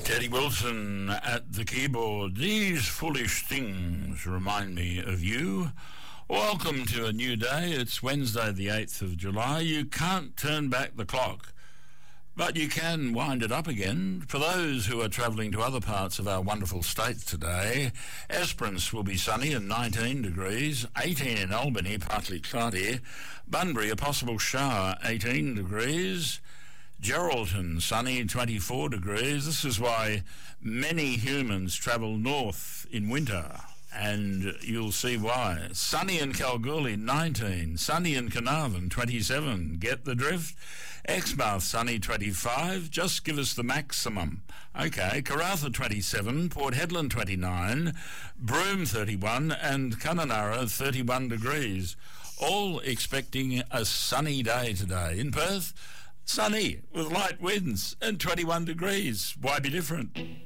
Teddy Wilson at the keyboard. These foolish things remind me of you. Welcome to a new day. It's Wednesday the 8th of July. You can't turn back the clock, but you can wind it up again. For those who are travelling to other parts of our wonderful state today, Esperance will be sunny and 19 degrees, 18 in Albany, partly cloudy. Bunbury, a possible shower, 18 degrees. Geraldton, sunny, 24 degrees. This is why many humans travel north in winter, and you'll see why. Sunny in Kalgoorlie, 19. Sunny in Carnarvon, 27. Get the drift? Exmouth, sunny, 25. Just give us the maximum. Okay, Karratha, 27. Port Hedland, 29. Broome, 31. And Kununurra, 31 degrees. All expecting a sunny day today. In Perth, sunny with light winds and 21 degrees. Why be different?